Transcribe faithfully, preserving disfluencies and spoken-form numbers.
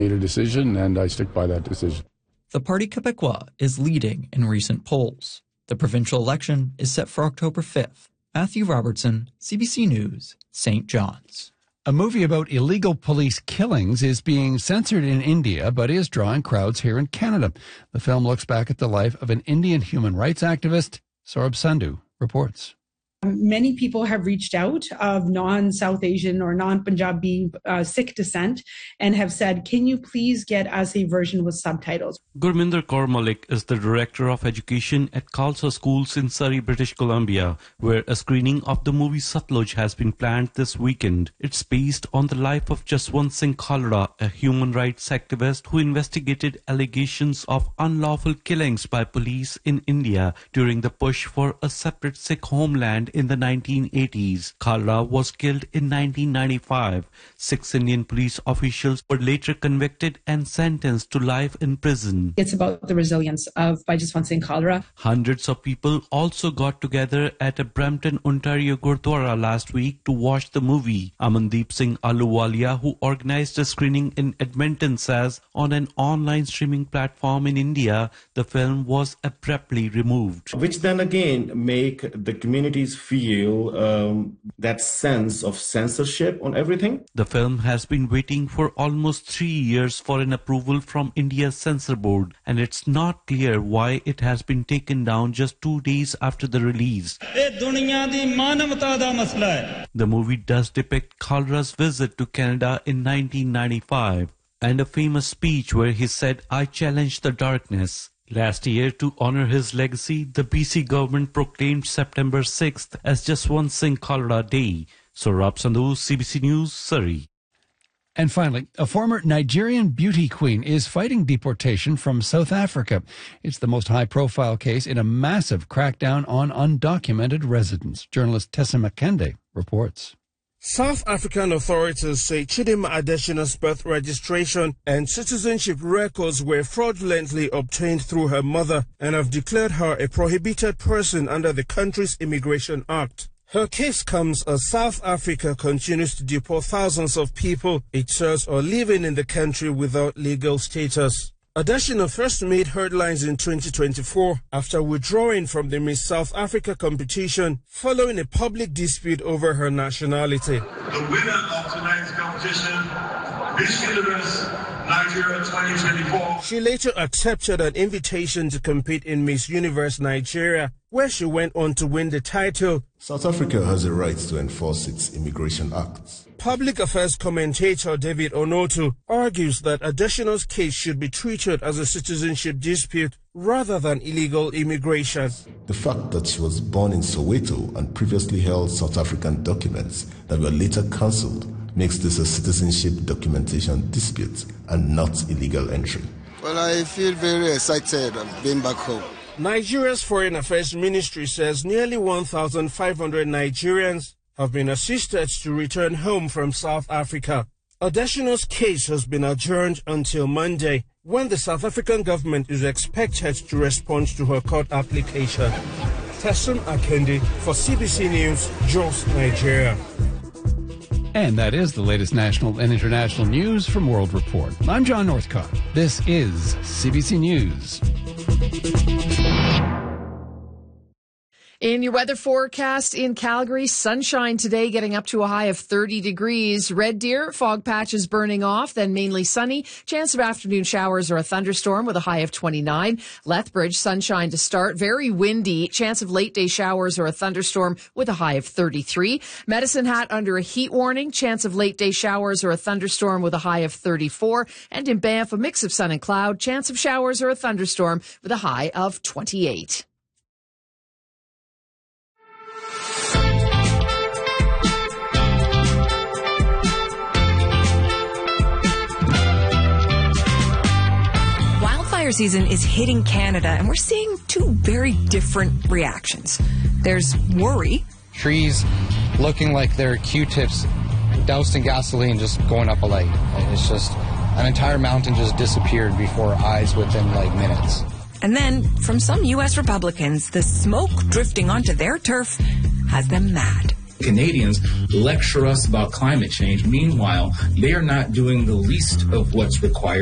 made a decision, and I stick by that decision. The Parti Québécois is leading in recent polls. The provincial election is set for October fifth. Matthew Robertson, C B C News, Saint John's. A movie about illegal police killings is being censored in India, but is drawing crowds here in Canada. The film looks back at the life of an Indian human rights activist. Saurabh Sandhu reports. Many people have reached out of non-South Asian or non-Punjabi uh, Sikh descent and have said, can you please get us a version with subtitles? Gurminder Kaur Malik is the Director of Education at Khalsa Schools in Surrey, British Columbia, where a screening of the movie Satluj has been planned this weekend. It's based on the life of Jaswant Singh Khalra, a human rights activist who investigated allegations of unlawful killings by police in India during the push for a separate Sikh homeland in the nineteen eighties. Khalra was killed in nineteen ninety-five. Six Indian police officials were later convicted and sentenced to life in prison. It's about the resilience of Jaswant Singh Khalra. Hundreds of people also got together at a Brampton, Ontario Gurdwara last week to watch the movie. Amandeep Singh Aluwalia, who organized a screening in Edmonton, says on an online streaming platform in India, the film was abruptly removed. Which then again make the communities feel um, that sense of censorship on everything. The film has been waiting for almost three years for an approval from India's censor board, and it's not clear why it has been taken down just two days after the release. The movie does depict Khalra's visit to Canada in nineteen ninety-five and a famous speech where he said, "I challenge the darkness." Last year, to honor his legacy, the B C government proclaimed September sixth as Jaswant Singh Khalra Day. Saurabh Sandhu, C B C News, Surrey. And finally, a former Nigerian beauty queen is fighting deportation from South Africa. It's the most high-profile case in a massive crackdown on undocumented residents. Journalist Tessa Makende reports. South African authorities say Chidinma Adesina's birth registration and citizenship records were fraudulently obtained through her mother and have declared her a prohibited person under the country's Immigration Act. Her case comes as South Africa continues to deport thousands of people it says are living in the country without legal status. Adesina first made headlines in twenty twenty-four after withdrawing from the Miss South Africa competition following a public dispute over her nationality. The winner of tonight's competition, Miss Universe Nigeria twenty twenty-four. She later accepted an invitation to compete in Miss Universe Nigeria, where she went on to win the title. South Africa has a right to enforce its Immigration Act. Public affairs commentator David Onotu argues that Adesina's case should be treated as a citizenship dispute rather than illegal immigration. The fact that she was born in Soweto and previously held South African documents that were later cancelled makes this a citizenship documentation dispute and not illegal entry. Well, I feel very excited of being back home. Nigeria's Foreign Affairs Ministry says nearly one thousand five hundred Nigerians have been assisted to return home from South Africa. Adesina's case has been adjourned until Monday, when the South African government is expected to respond to her court application. Tessun Akende for C B C News, Jos, Nigeria. And that is the latest national and international news from World Report. I'm John Northcott. This is C B C News. In your weather forecast in Calgary, sunshine today getting up to a high of thirty degrees. Red Deer, fog patches burning off, then mainly sunny. Chance of afternoon showers or a thunderstorm with a high of twenty-nine. Lethbridge, sunshine to start. Very windy. Chance of late day showers or a thunderstorm with a high of thirty-three. Medicine Hat under a heat warning. Chance of late day showers or a thunderstorm with a high of thirty-four. And in Banff, a mix of sun and cloud. Chance of showers or a thunderstorm with a high of twenty-eight. Fire season is hitting Canada, and we're seeing two very different reactions. There's worry. Trees looking like they're Q-tips doused in gasoline just going up a light. It's just an entire mountain just disappeared before our eyes within like minutes. And then, from some U S Republicans, the smoke drifting onto their turf has them mad. Canadians lecture us about climate change. Meanwhile, they are not doing the least of what's required.